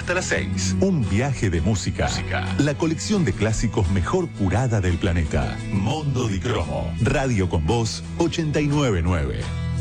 hasta las 6. Un viaje de música. La colección de clásicos mejor curada del planeta. Mondo di Cromo. Radio con Voz 899.